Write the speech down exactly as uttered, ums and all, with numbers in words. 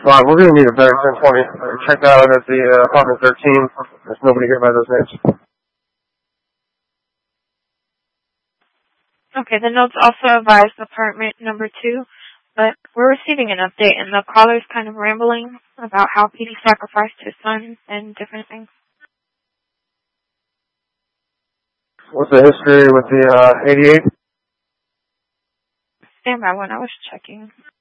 Bob, we're going to need a better ten twenty. Check that out at the uh, apartment thirteen. There's nobody here by those names. Okay, the notes also advise apartment number two, but we're receiving an update, and the caller's kind of rambling about how Petey sacrificed his son and different things. What's the history with the uh, eighty-eight? Stand by when I was checking.